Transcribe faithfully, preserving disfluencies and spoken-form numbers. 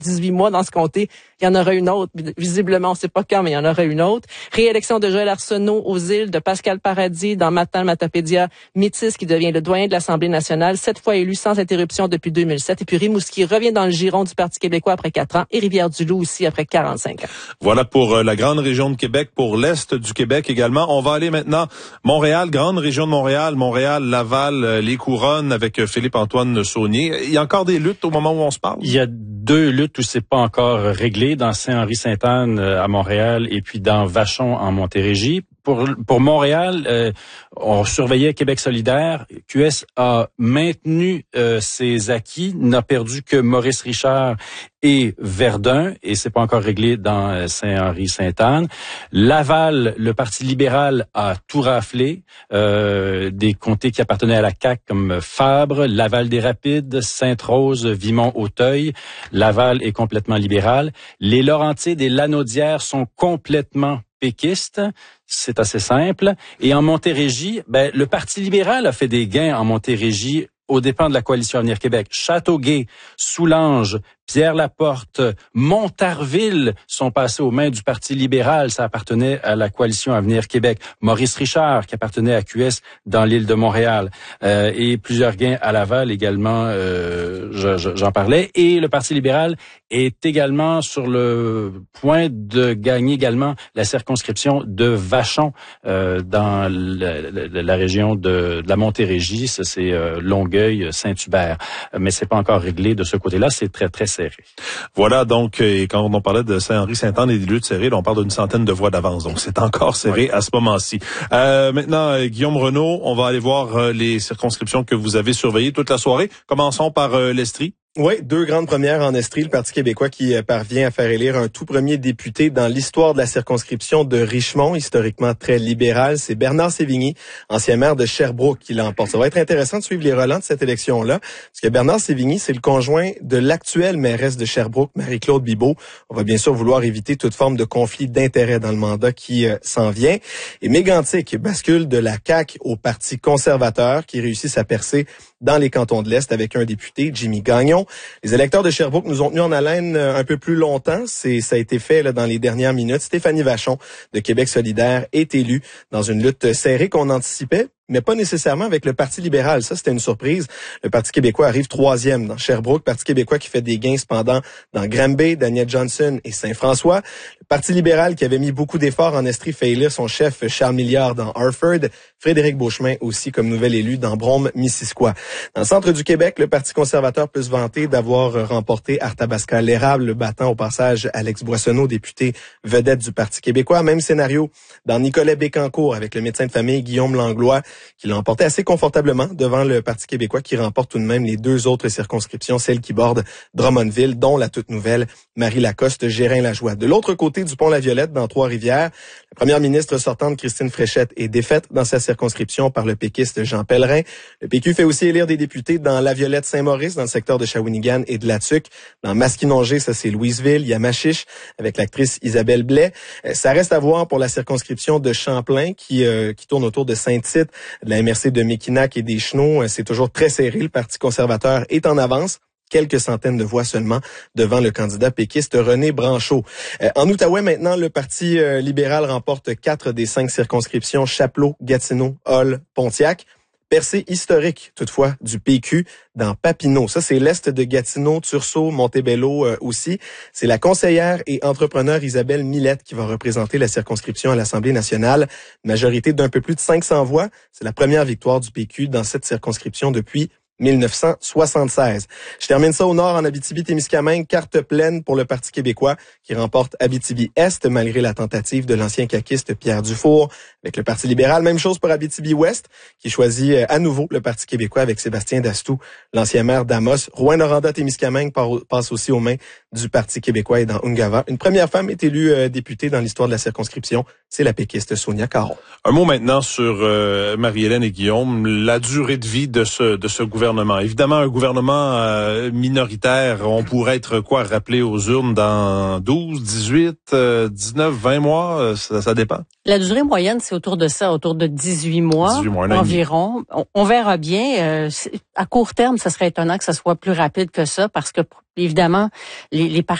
dix-huit mois dans ce comté, il y en aura une autre. Visiblement, on ne sait pas quand, mais il y en aura une autre. Réélection de Joël Arsenault aux îles, de Pascal Paradis dans Matane, Matapédia, Métis qui devient le doyen de l'Assemblée nationale, sept fois élu sans interruption depuis deux mille sept. Et puis Rimouski revient dans le giron du Parti québécois après quatre ans et Rivière-du-Loup aussi après quarante-cinq ans. Voilà pour euh, la grande région de Québec, pour l'Est du Québec également. On va aller maintenant Montréal, grande région de Montréal, Montréal, Laval, euh, les Couronnes avec euh, Philippe-Antoine Saunier. Il y a encore des luttes au moment où on se parle? Il y a deux luttes où c'est pas encore réglé, dans Saint-Henri-Sainte-Anne à Montréal et puis dans Vachon en Montérégie. Pour, pour Montréal, euh, on surveillait Québec solidaire. Q S a maintenu euh, ses acquis, n'a perdu que Maurice Richard et Verdun, et c'est pas encore réglé dans Saint-Henri-Sainte-Anne. Laval, le Parti libéral a tout raflé, euh, des comtés qui appartenaient à la C A Q comme Fabre, Laval-des-Rapides, Sainte-Rose, Vimont-Auteuil. Laval est complètement libéral. Les Laurentides et Lanaudière sont complètement péquistes. C'est assez simple. Et en Montérégie, ben, le Parti libéral a fait des gains en Montérégie aux dépens de la Coalition Avenir Québec. Châteauguay, Soulanges, Pierre-Laporte, Montarville sont passés aux mains du Parti libéral. Ça appartenait à la Coalition Avenir Québec. Maurice Richard, qui appartenait à Q S dans l'île de Montréal. Euh, et plusieurs gains à Laval également, euh, je, je, j'en parlais. Et le Parti libéral est également sur le point de gagner également la circonscription de Vachon euh, dans la, la, la région de, de la Montérégie. Ça, c'est euh, Longueuil, Saint-Hubert. Mais c'est pas encore réglé de ce côté-là. C'est très, très serré. Voilà, donc, et quand on parlait de Saint-Henri-Sainte-Anne et des luttes serrées, on parle d'une centaine de voix d'avance. Donc, c'est encore serré oui. à ce moment-ci. Euh, maintenant, euh, Guillaume Renaud, on va aller voir euh, les circonscriptions que vous avez surveillées toute la soirée. Commençons par euh, l'Estrie. Oui, deux grandes premières en Estrie. Le Parti québécois qui parvient à faire élire un tout premier député dans l'histoire de la circonscription de Richmond, historiquement très libéral. C'est Bernard Sévigny, ancien maire de Sherbrooke, qui l'emporte. Ça va être intéressant de suivre les relents de cette élection-là, parce que Bernard Sévigny, c'est le conjoint de l'actuelle mairesse de Sherbrooke, Marie-Claude Bibeau. On va bien sûr vouloir éviter toute forme de conflit d'intérêts dans le mandat qui euh, s'en vient. Et Mégantic bascule de la C A Q au Parti conservateur, qui réussit sa percée dans les cantons de l'Est avec un député, Jimmy Gagnon. Les électeurs de Sherbrooke nous ont tenus en haleine un peu plus longtemps. C'est, ça a été fait là, dans les dernières minutes. Stéphanie Vachon de Québec solidaire est élue dans une lutte serrée qu'on anticipait, mais pas nécessairement avec le Parti libéral. Ça, c'était une surprise. Le Parti québécois arrive troisième dans Sherbrooke. Parti québécois qui fait des gains cependant dans Granby, Daniel Johnson et Saint-François. Le Parti libéral qui avait mis beaucoup d'efforts en Estrie fait élire son chef Charles Milliard dans Harford. Frédéric Beauchemin aussi comme nouvel élu dans Brome-Missisquoi. Dans le centre du Québec, le Parti conservateur peut se vanter d'avoir remporté Arthabasca-L'Érable, le battant au passage Alex Boissonneau, député vedette du Parti québécois. Même scénario dans Nicolet-Bécancour avec le médecin de famille Guillaume Langlois, qui l'a emporté assez confortablement devant le Parti québécois qui remporte tout de même les deux autres circonscriptions, celles qui bordent Drummondville, dont la toute nouvelle Marie Lacoste, Gérin-Lajoie. De l'autre côté du Pont-la-Violette, dans Trois-Rivières, la première ministre sortante Christine Fréchette est défaite dans sa circonscription par le péquiste Jean Pellerin. Le P Q fait aussi élire des députés dans La Violette-Saint-Maurice, dans le secteur de Shawinigan et de Latuc. Dans Masquinongé, ça c'est Louisville. Il y a Machiche avec l'actrice Isabelle Blais. Ça reste à voir pour la circonscription de Champlain qui, euh, qui tourne autour de Saint-Tite, de la M R C de Mekinac et des Chenaux. C'est toujours très serré. Le Parti conservateur est en avance. Quelques centaines de voix seulement devant le candidat péquiste René Branchot. Euh, en Outaouais, maintenant, le Parti euh, libéral remporte quatre des cinq circonscriptions, Chapleau, Gatineau, Hull, Pontiac. Percée historique, toutefois, du P Q dans Papineau. Ça, c'est l'est de Gatineau, Tursault, Montebello euh, aussi. C'est la conseillère et entrepreneur Isabelle Millette qui va représenter la circonscription à l'Assemblée nationale. Une majorité d'un peu plus de cinq cents voix. C'est la première victoire du P Q dans cette circonscription depuis mille neuf cent soixante-seize. Je termine ça au nord en Abitibi-Témiscamingue, carte pleine pour le Parti québécois qui remporte Abitibi-Est malgré la tentative de l'ancien caquiste Pierre Dufour. Avec le Parti libéral, même chose pour Abitibi-Ouest qui choisit à nouveau le Parti québécois avec Sébastien Dastou, l'ancien maire d'Amos. Rouyn-Noranda-Témiscamingue passe aussi aux mains du Parti québécois et dans Ungava. Une première femme est élue euh, députée dans l'histoire de la circonscription, c'est la péquiste Sonia Caron. Un mot maintenant sur euh, Marie-Hélène et Guillaume, la durée de vie de ce, de ce gouvernement gouvernement. Évidemment, un gouvernement euh, minoritaire, on pourrait être quoi, rappelé aux urnes dans douze, dix-huit, euh, dix-neuf, vingt mois, euh, ça, ça dépend. La durée moyenne, c'est autour de ça, autour de dix-huit mois, dix-huit mois environ. On, on verra bien. Euh, à court terme, ça serait étonnant que ça soit plus rapide que ça parce que, évidemment, les, les